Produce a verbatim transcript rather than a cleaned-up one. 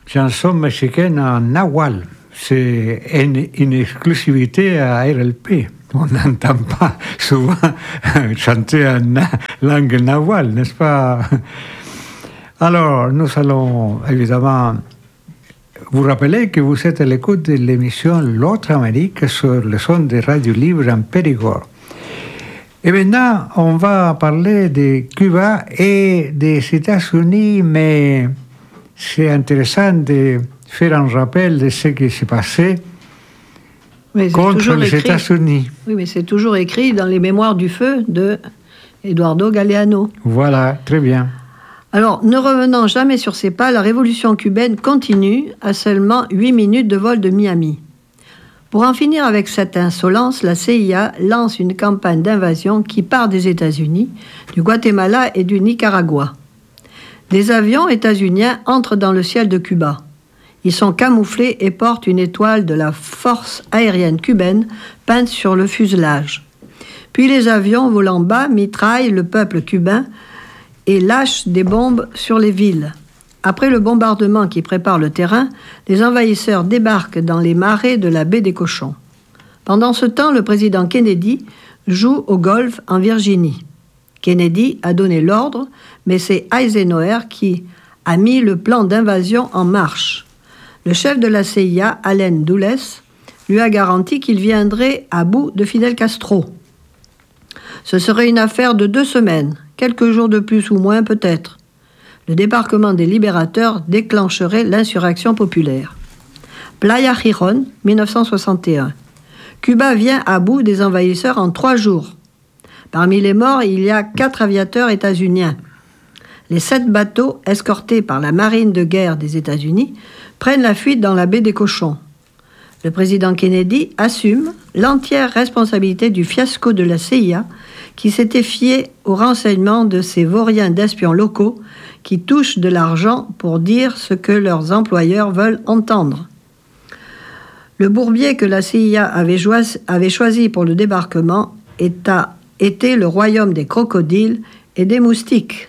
chanson mexicaine en nahual. C'est une, une exclusivité à R L P. On n'entend pas souvent chanter en na- langue nahual, n'est-ce pas? Alors, nous allons évidemment vous rappeler que vous êtes à l'écoute de l'émission L'autre Amérique sur le son de Radio Libre en Périgord. Et maintenant, on va parler de Cuba et des États-Unis, mais c'est intéressant de faire un rappel de ce qui s'est passé mais contre les écrit, États-Unis. Oui, mais c'est toujours écrit dans les Mémoires du Feu de Eduardo Galeano. Voilà, très bien. Alors, ne revenant jamais sur ses pas, la révolution cubaine continue à seulement huit minutes de vol de Miami. Pour en finir avec cette insolence, la C I A lance une campagne d'invasion qui part des États-Unis, du Guatemala et du Nicaragua. Des avions états-uniens entrent dans le ciel de Cuba. Ils sont camouflés et portent une étoile de la force aérienne cubaine peinte sur le fuselage. Puis les avions volant bas mitraillent le peuple cubain et lâchent des bombes sur les villes. Après le bombardement qui prépare le terrain, les envahisseurs débarquent dans les marais de la baie des Cochons. Pendant ce temps, le président Kennedy joue au golf en Virginie. Kennedy a donné l'ordre, mais c'est Eisenhower qui a mis le plan d'invasion en marche. Le chef de la C I A, Allen Dulles, lui a garanti qu'il viendrait à bout de Fidel Castro. Ce serait une affaire de deux semaines, quelques jours de plus ou moins peut-être. Le débarquement des libérateurs déclencherait l'insurrection populaire. Playa Girón, dix-neuf cent soixante et un. Cuba vient à bout des envahisseurs en trois jours. Parmi les morts, il y a quatre aviateurs états-uniens. Les sept bateaux, escortés par la marine de guerre des États-Unis, prennent la fuite dans la baie des Cochons. Le président Kennedy assume l'entière responsabilité du fiasco de la C I A qui s'était fié aux renseignements de ces vauriens d'espions locaux qui touchent de l'argent pour dire ce que leurs employeurs veulent entendre. Le bourbier que la C I A avait, joisi, avait choisi pour le débarquement était le royaume des crocodiles et des moustiques.